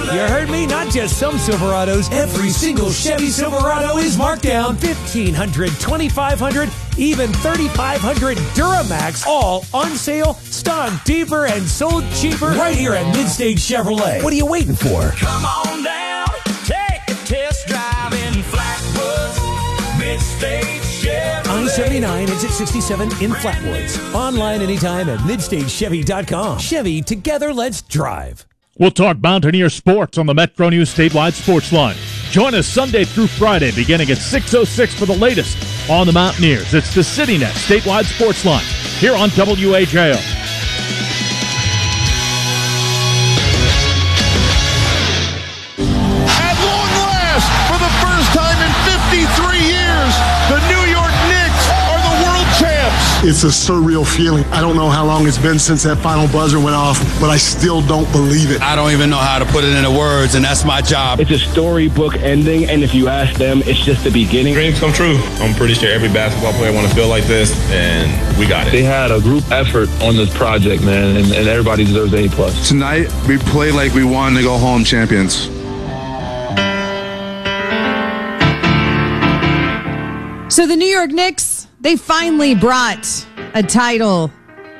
You heard me? Not just some Silverados. Every single Chevy Silverado is marked down. $1,500, $2,500, even $3,500 Duramax. All on sale, stung deeper, and sold cheaper right here at Midstage Chevrolet. What are you waiting for? Come on down, take a test drive in Flatwoods. Midstage Chevrolet. I-79, exit 67 in Flatwoods. Online anytime at MidstageChevy.com. Chevy, together, let's drive. We'll talk Mountaineer sports on the Metro News Statewide Sports Line. Join us Sunday through Friday beginning at 6:06 for the latest on the Mountaineers. It's the CityNet Statewide Sports Line here on WAJO. At long last, for the first time in 53 years, the New York Knicks are the world champs. It's a surreal feeling. I don't know how long it's been since that final buzzer went off, but I still don't believe it. I don't even know how to put it into words, and that's my job. It's a storybook ending, and if you ask them, it's just the beginning. Dreams come true. I'm pretty sure every basketball player want to feel like this, and we got it. They had a group effort on this project, man, and everybody deserves an A+. Tonight, we played like we wanted to go home champions. So the New York Knicks, they finally brought a title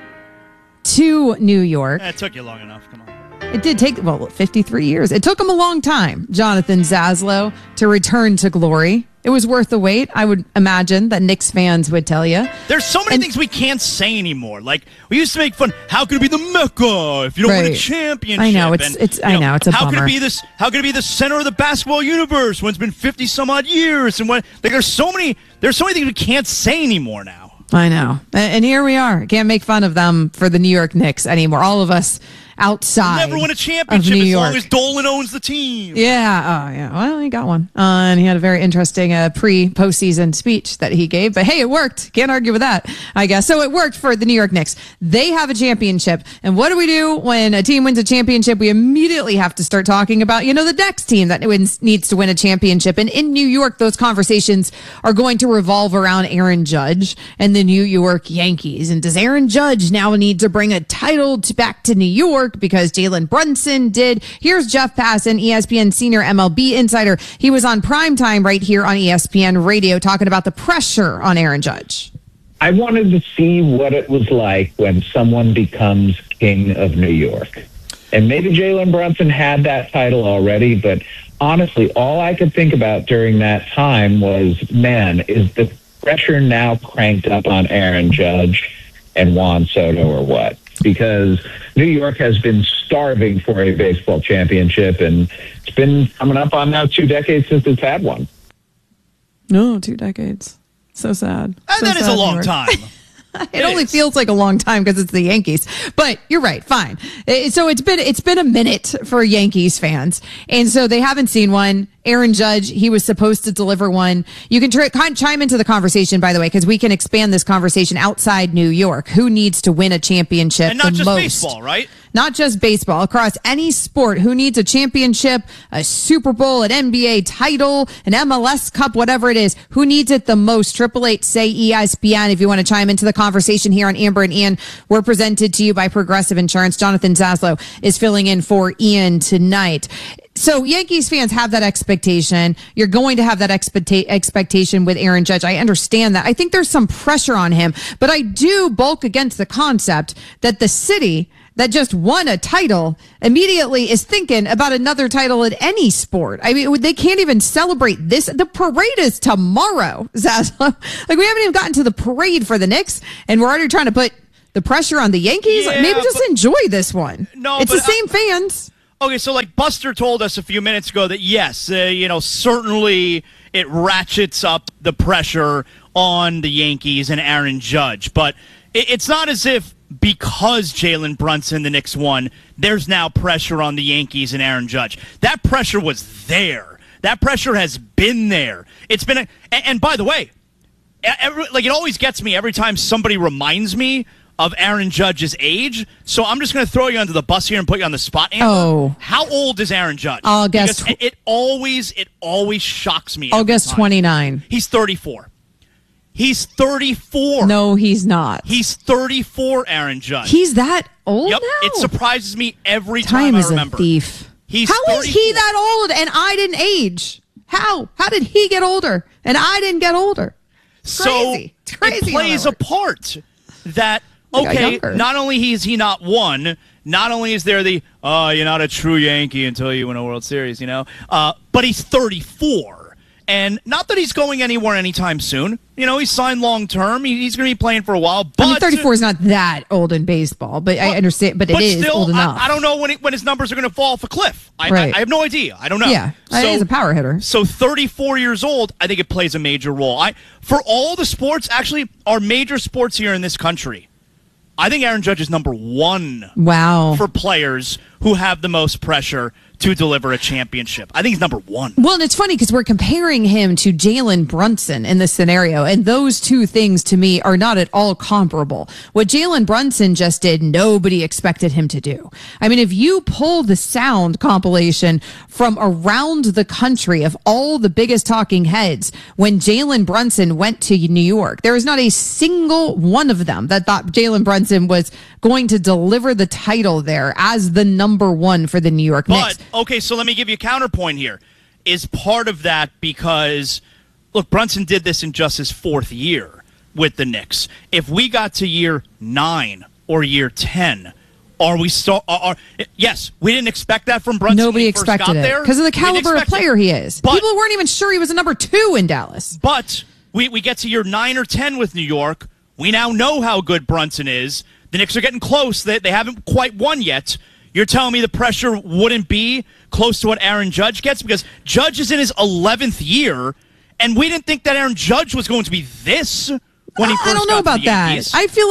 to New York. It took you long enough. Come on. It did take, 53 years. It took him a long time, Jonathan Zaslow, to return to glory. It was worth the wait, I would imagine, that Knicks fans would tell you. There's so many things we can't say anymore. Like, we used to make fun, how could it be the Mecca if you don't win a championship? I know, it's a how bummer. How could it be the center of the basketball universe when it's been 50 some odd years? And there's so many things we can't say anymore now. I know. And here we are. Can't make fun of them for the New York Knicks anymore. All of us outside. Never win a championship New as York. long as Dolan owns the team. Yeah. Oh, yeah. Well, he got one. And he had a very interesting pre-postseason speech that he gave. But hey, it worked. Can't argue with that, I guess. So it worked for the New York Knicks. They have a championship. And what do we do when a team wins a championship? We immediately have to start talking about, the next team that needs to win a championship. And in New York, those conversations are going to revolve around Aaron Judge and the New York Yankees. And does Aaron Judge now need to bring a title back to New York because Jalen Brunson did? Here's Jeff Passan, ESPN senior MLB insider. He was on primetime right here on ESPN Radio talking about the pressure on Aaron Judge. I wanted to see what it was like when someone becomes king of New York. And maybe Jalen Brunson had that title already, but honestly, all I could think about during that time was, man, is the pressure now cranked up on Aaron Judge and Juan Soto or what? Because New York has been starving for a baseball championship, and it's been coming up on now 2 decades since it's had one. No, 2 decades. So sad. That is a long time. It only feels like a long time because it's the Yankees, but you're right. Fine. So it's been a minute for Yankees fans, and so they haven't seen one. Aaron Judge, he was supposed to deliver one. You can chime into the conversation, by the way, because we can expand this conversation outside New York. Who needs to win a championship and not the just most? Baseball, right? Not just baseball. Across any sport, who needs a championship, a Super Bowl, an NBA title, an MLS Cup, whatever it is? Who needs it the most? 888-SAY ESPN. If you want to chime into the conversation here on Amber and Ian, we're presented to you by Progressive Insurance. Jonathan Zaslow is filling in for Ian tonight. So Yankees fans have that expectation. You're going to have that expectation with Aaron Judge. I understand that. I think there's some pressure on him, but I do bulk against the concept that the city that just won a title immediately is thinking about another title in any sport. I mean, they can't even celebrate this. The parade is tomorrow, Zaslow. Like, we haven't even gotten to the parade for the Knicks, and we're already trying to put the pressure on the Yankees. Yeah, maybe just enjoy this one. No, it's the same fans. Okay, so like Buster told us a few minutes ago that yes, certainly it ratchets up the pressure on the Yankees and Aaron Judge, but it's not as if because Jalen Brunson, the Knicks won, there's now pressure on the Yankees and Aaron Judge. That pressure was there. That pressure has been there. It's been and by the way, it always gets me every time somebody reminds me of Aaron Judge's age. So I'm just going to throw you under the bus here and put you on the spot, Amber. Oh. How old is Aaron Judge? I'll guess. It always shocks me. I'll guess 29. He's 34. He's 34. No, he's not. He's 34, Aaron Judge. He's that old now? It surprises me every time I remember. Time is a thief. How is he that old and I didn't age? How did he get older and I didn't get older? It's crazy. It's crazy. It plays a part that, okay, not only is he not one, not only is there the, you're not a true Yankee until you win a World Series, but he's 34. And not that he's going anywhere anytime soon. He's signed long-term. He's going to be playing for a while. But 34 is not that old in baseball, but I understand. But it is still, old enough. I don't know when his numbers are going to fall off a cliff. I have no idea. I don't know. Yeah, he's a power hitter. So 34 years old, I think it plays a major role. For all the sports, actually, our major sports here in this country, I think Aaron Judge is number one. Wow. For players who have the most pressure to deliver a championship. I think he's number one. Well, and it's funny because we're comparing him to Jalen Brunson in this scenario, and those two things to me are not at all comparable. What Jalen Brunson just did, nobody expected him to do. I mean, if you pull the sound compilation from around the country of all the biggest talking heads, when Jalen Brunson went to New York, there was not a single one of them that thought Jalen Brunson was going to deliver the title there as the number one for the New York Knicks. Okay, so let me give you a counterpoint here. Is part of that because, look, Brunson did this in just his 4th year with the Knicks. If we got to year 9 or year 10, are we still? Yes, we didn't expect that from Brunson. Nobody expected it because of the caliber of player he is. But people weren't even sure he was a number 2 in Dallas. But we get to year 9 or 10 with New York. We now know how good Brunson is. The Knicks are getting close. They haven't quite won yet. You're telling me the pressure wouldn't be close to what Aaron Judge gets? Because Judge is in his 11th year, and we didn't think that Aaron Judge was going to be this when he first got to the Yankees. I don't know about that.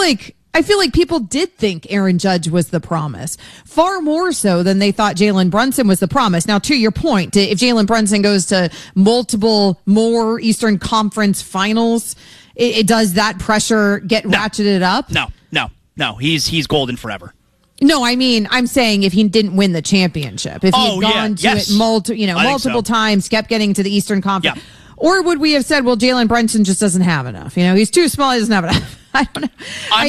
I feel like people did think Aaron Judge was the promise, far more so than they thought Jalen Brunson was the promise. Now, to your point, if Jalen Brunson goes to multiple more Eastern Conference finals, it does that pressure get ratcheted up? No. He's golden forever. No, I mean, I'm saying if he didn't win the championship, if he had gone to it multiple times, kept getting to the Eastern Conference, or would we have said, well, Jalen Brunson just doesn't have enough? He's too small, he doesn't have enough. I don't know.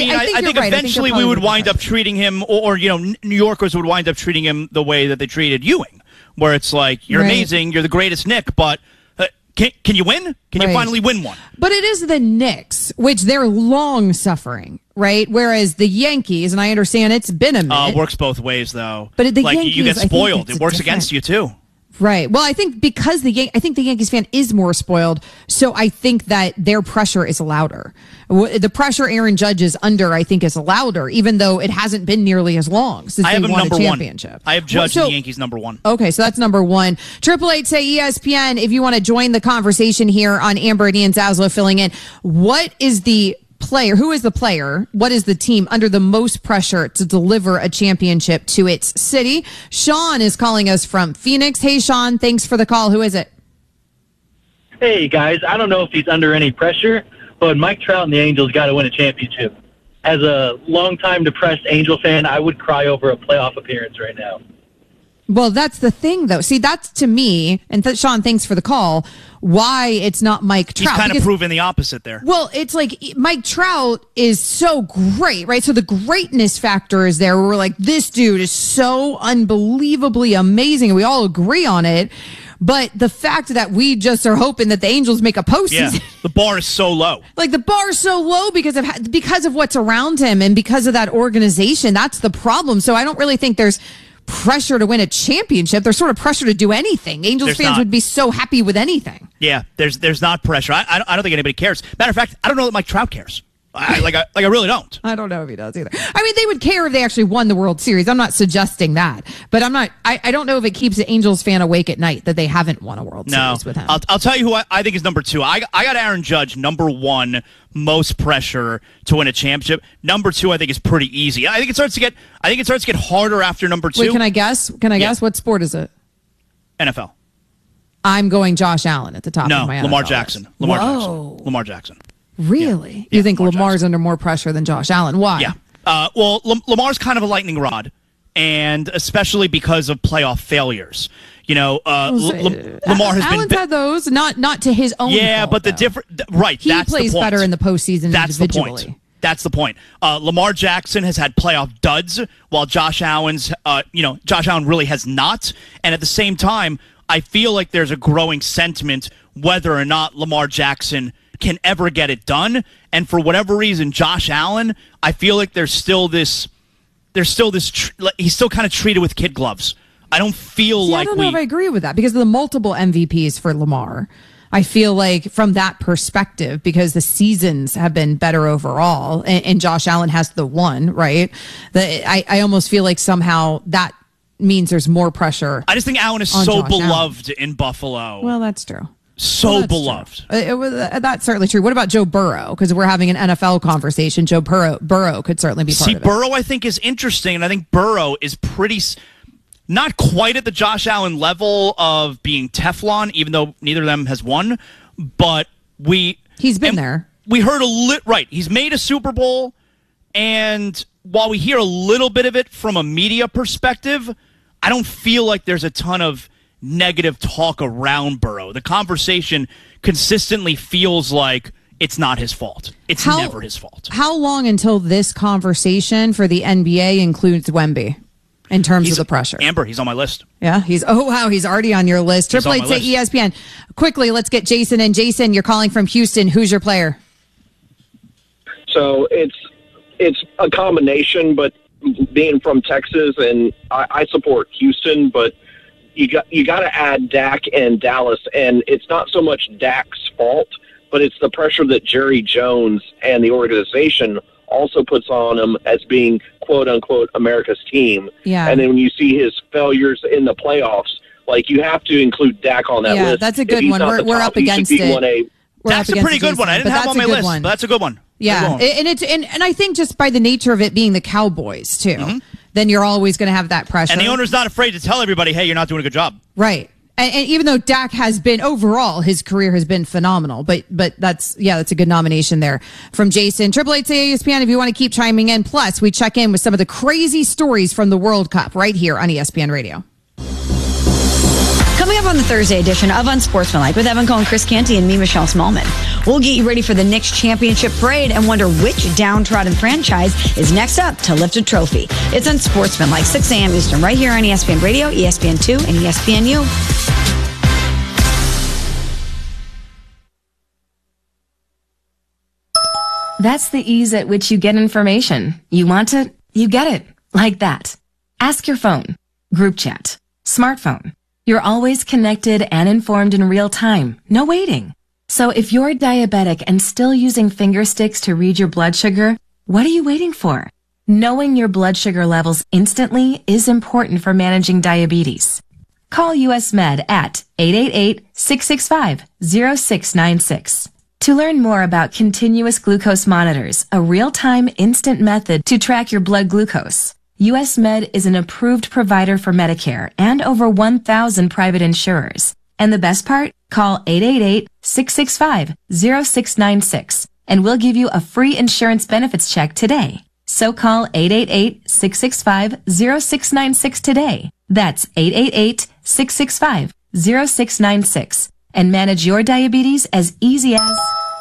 I think eventually we would wind up treating him, or New Yorkers would wind up treating him the way that they treated Ewing, where it's like, you're amazing, you're the greatest Knick, but can you win? Can you finally win one? But it is the Knicks, which they're long suffering, right? Whereas the Yankees, and I understand it's been a minute. Works both ways, though. But the Yankees, you get spoiled. It works against you, too. Right. Well, I think because the Yankees fan is more spoiled, so I think that their pressure is louder. The pressure Aaron Judge is under, I think, is louder, even though it hasn't been nearly as long since they won a championship. I have Judge and the Yankees number 1. Okay, so that's number 1. 888 say ESPN if you want to join the conversation here on Amber and Ian Zaslow filling in. What is the player? Who is the player? What is the team under the most pressure to deliver a championship to its city? Sean is calling us from Phoenix. Hey, Sean, thanks for the call. Who is it? Hey, guys. I don't know if he's under any pressure, but Mike Trout and the Angels got to win a championship. As a longtime depressed Angel fan, I would cry over a playoff appearance right now. Well, that's the thing, though. See, that's to me, and Sean, thanks for the call, why it's not Mike Trout. He's kind of proving the opposite there. Well, it's like Mike Trout is so great, right? So the greatness factor is there. We're like, this dude is so unbelievably amazing, and we all agree on it. But the fact that we just are hoping that the Angels make a postseason. Yeah, the bar is so low. Like the bar is so low because of what's around him and because of that organization. That's the problem. So I don't really think there's pressure to win a championship. There's sort of pressure to do anything. Angels fans would be so happy with anything. Yeah, there's not pressure. I don't think anybody cares. Matter of fact, I don't know that Mike Trout cares. I really don't. I don't know if he does either. I mean, they would care if they actually won the World Series. I'm not suggesting that, but I don't know if it keeps the Angels fan awake at night that they haven't won a World Series with him. I'll tell you who I think is number 2. I got Aaron Judge number 1, most pressure to win a championship. Number 2, I think is pretty easy. I think it starts to get harder after number 2. Wait, can I guess? Guess what sport is it? NFL. I'm going Josh Allen at the top of my Lamar NFL Jackson. list. Lamar Jackson. Really? You think Lamar's under more pressure than Josh Allen? Why? Yeah. Well, Lamar's kind of a lightning rod, and especially because of playoff failures. Lamar has Allen's had those, not to his own fault, but the different right. He that's plays the point. better in the postseason That's individually. The point. That's the point. Lamar Jackson has had playoff duds, while Josh Allen really has not. And at the same time, I feel like there's a growing sentiment whether or not Lamar Jackson can ever get it done. And for whatever reason, Josh Allen, I feel like he's still kind of treated with kid gloves. I don't feel I don't know if I agree with that because of the multiple MVPs for Lamar. I feel like from that perspective, because the seasons have been better overall, and Josh Allen has the one, right? I almost feel like somehow that means there's more pressure. I just think Allen is so beloved in Buffalo. Well, that's true. Beloved. That's certainly true. What about Joe Burrow? Because we're having an NFL conversation. Joe Burrow could certainly be part of it. Burrow I think is interesting, and I think Burrow is pretty... Not quite at the Josh Allen level of being Teflon, even though neither of them has won. But he's been there. We heard right. He's made a Super Bowl, and while we hear a little bit of it from a media perspective, I don't feel like there's a ton of negative talk around Burrow. The conversation consistently feels like it's not his fault. It's never his fault. How long until this conversation for the NBA includes Wemby? In terms of the pressure. Amber, he's on my list. Yeah, he's already on your list. 888 ESPN. Quickly, let's get Jason in. Jason, you're calling from Houston. Who's your player? So it's a combination, but being from Texas, and I support Houston, but you got to add Dak and Dallas, and it's not so much Dak's fault, but it's the pressure that Jerry Jones and the organization also puts on him as being quote-unquote America's team. Yeah. And then when you see his failures in the playoffs, like you have to include Dak on that list. Yeah, that's a good one. We're up against it. That's a pretty good one. I didn't have him on my list, but that's a good one. Yeah, and I think just by the nature of it being the Cowboys, too, then you're always going to have that pressure. And the owner's not afraid to tell everybody, hey, you're not doing a good job. Right. And even though Dak has been overall, his career has been phenomenal, but that's a good nomination there from Jason. 888 ESPN if you want to keep chiming in. Plus, we check in with some of the crazy stories from the World Cup right here on ESPN Radio. Coming up on the Thursday edition of Unsportsmanlike with Evan Cohen, Chris Canty, and me, Michelle Smallman. We'll get you ready for the Knicks championship parade and wonder which downtrodden franchise is next up to lift a trophy. It's Unsportsmanlike, 6 a.m. Eastern, right here on ESPN Radio, ESPN2, and ESPNU. That's the ease at which you get information. You want it, you get it. Like that. Ask your phone. Group chat. Smartphone. You're always connected and informed in real time. No waiting. So if you're diabetic and still using finger sticks to read your blood sugar, what are you waiting for? Knowing your blood sugar levels instantly is important for managing diabetes. Call US Med at 888-665-0696. To learn more about continuous glucose monitors, a real-time instant method to track your blood glucose, US Med is an approved provider for Medicare and over 1,000 private insurers. And the best part? Call 888-665-0696 and we'll give you a free insurance benefits check today. So call 888-665-0696 today. That's 888-665-0696 and manage your diabetes as easy as...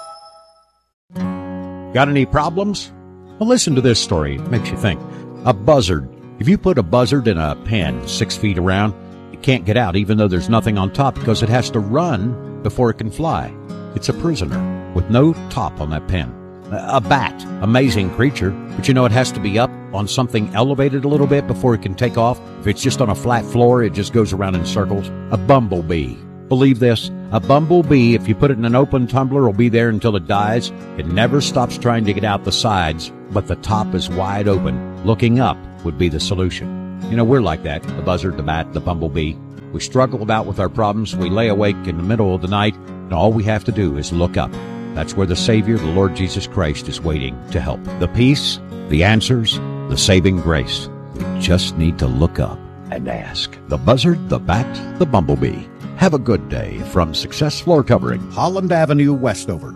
Got any problems? Well, listen to this story. It makes you think. A buzzard. If you put a buzzard in a pen 6 feet around, it can't get out even though there's nothing on top because it has to run before it can fly. It's a prisoner with no top on that pen. A bat. Amazing creature, but it has to be up on something elevated a little bit before it can take off. If it's just on a flat floor, it just goes around in circles. A bumblebee. Believe this, a bumblebee, if you put it in an open tumbler, will be there until it dies. It never stops trying to get out the sides, but the top is wide open. Looking up would be the solution. We're like that, the buzzard, the bat, the bumblebee. We struggle about with our problems. We lay awake in the middle of the night, and all we have to do is look up. That's where the Savior, the Lord Jesus Christ, is waiting to help. The peace, the answers, the saving grace. We just need to look up and ask. The buzzard, the bat, the bumblebee. Have a good day from Success Floor Covering, Holland Avenue, Westover.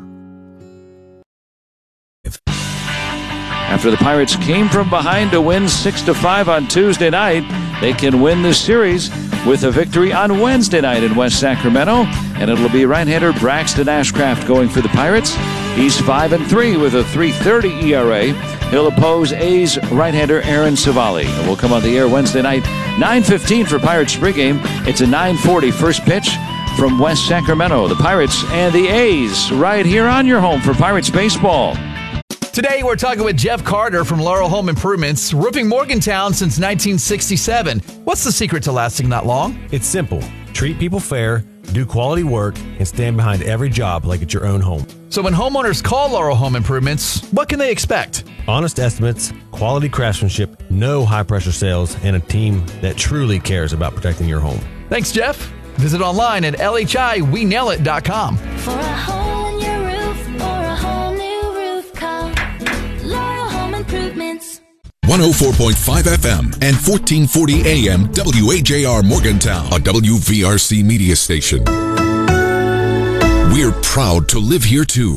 After the Pirates came from behind to win 6-5 on Tuesday night, they can win this series with a victory on Wednesday night in West Sacramento. And it'll be right-hander Braxton Ashcraft going for the Pirates. He's 5-3 with a 3.30 ERA. He'll oppose A's right-hander Aaron Savali. And we'll come on the air Wednesday night, 9:15 for Pirates pregame. It's a 9:40 first pitch from West Sacramento. The Pirates and the A's right here on your home for Pirates baseball. Today, we're talking with Jeff Carter from Laurel Home Improvements, roofing Morgantown since 1967. What's the secret to lasting that long? It's simple. Treat people fair, do quality work, and stand behind every job like it's your own home. So when homeowners call Laurel Home Improvements, what can they expect? Honest estimates, quality craftsmanship, no high-pressure sales, and a team that truly cares about protecting your home. Thanks, Jeff. Visit online at LHIWeNailIt.com. For a hole in your roof or a whole new roof, call Laurel Home Improvements. 104.5 FM and 1440 AM WAJR Morgantown, a WVRC media station. We're proud to live here too.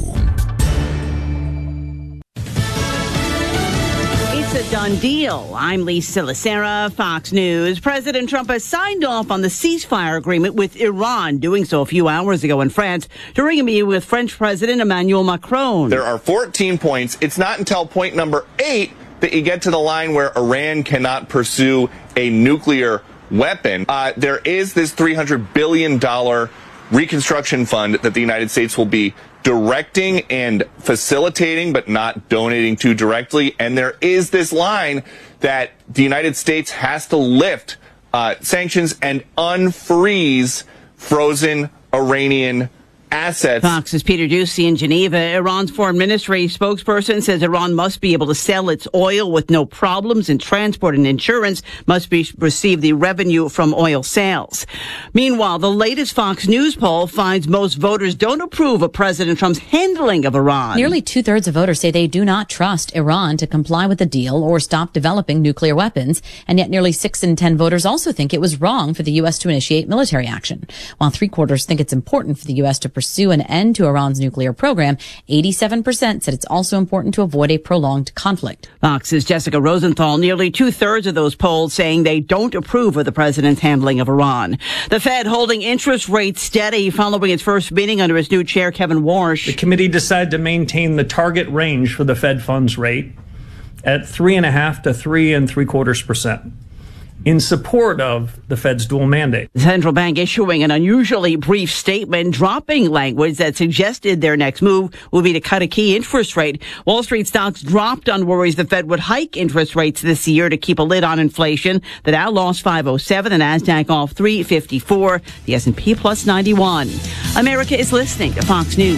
It's a done deal. I'm Lisa Lacera, Fox News. President Trump has signed off on the ceasefire agreement with Iran, doing so a few hours ago in France during a meeting with French President Emmanuel Macron. There are 14 points. It's not until point number 8 that you get to the line where Iran cannot pursue a nuclear weapon. There is this $300 billion reconstruction fund that the United States will be directing and facilitating, but not donating to directly. And there is this line that the United States has to lift sanctions and unfreeze frozen Iranian assets. Fox's Peter Doocy in Geneva. Iran's foreign ministry spokesperson says Iran must be able to sell its oil with no problems, and transport and insurance must receive the revenue from oil sales. Meanwhile, the latest Fox News poll finds most voters don't approve of President Trump's handling of Iran. Nearly 2/3 of voters say they do not trust Iran to comply with the deal or stop developing nuclear weapons, and yet nearly 6 in 10 voters also think it was wrong for the U.S. to initiate military action. While 3/4 think it's important for the U.S. to pursue an end to Iran's nuclear program, 87% said it's also important to avoid a prolonged conflict. Fox's Jessica Rosenthal. Nearly 2/3 of those polled saying they don't approve of the president's handling of Iran. The Fed holding interest rates steady following its first meeting under its new chair, Kevin Warsh. The committee decided to maintain the target range for the Fed funds rate at 3.5% to 3.75%. in support of the Fed's dual mandate. The central bank issuing an unusually brief statement, dropping language that suggested their next move will be to cut a key interest rate. Wall Street stocks dropped on worries the Fed would hike interest rates this year to keep a lid on inflation. The Dow lost 507, the Nasdaq off 354, the S&P plus 91. America is listening to Fox News.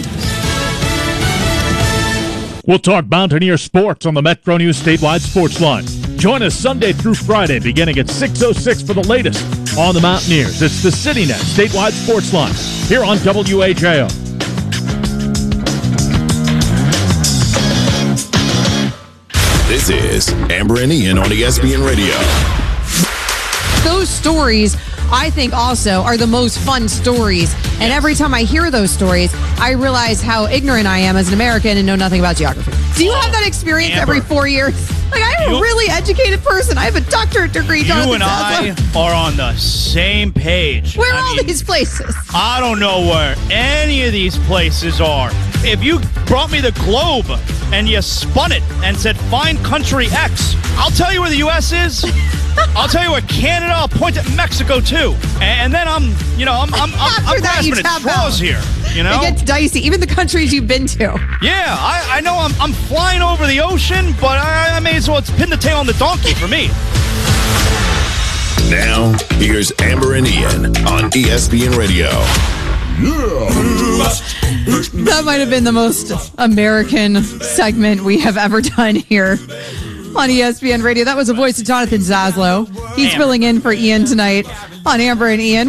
We'll talk Mountaineer sports on the Metro News statewide sports line. Join us Sunday through Friday beginning at 6:06 for the latest on the Mountaineers. It's the CityNet statewide sports line here on WAJO. This is Amber and Ian on ESPN Radio. Those stories, I think, also are the most fun stories. And every time I hear those stories, I realize how ignorant I am as an American and know nothing about geography. Do you have that experience every 4 years? Like, I'm a really educated person. I have a doctorate degree. You and I are on the same page. Where are all these places? I don't know where any of these places are. If you brought me the globe and you spun it and said, find country X, I'll tell you where the U.S. is. I'll tell you where Canada. I'll point at Mexico too, and then I'm grasping at straws here. You know, it gets dicey. Even the countries you've been to. Yeah, I know. I'm flying over the ocean, but I may as well pin the tail on the donkey for me. Now here's Amber and Ian on ESPN Radio. That might have been the most American segment we have ever done here on ESPN Radio. That was the voice of Jonathan Zaslow. He's filling in for Ian tonight on Amber and Ian.